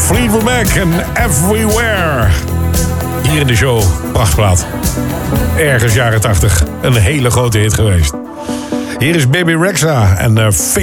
Fleetwood Mac en Everywhere. Hier in de show, prachtplaat. Ergens jaren 80, een hele grote hit geweest. Hier is Baby Rexha en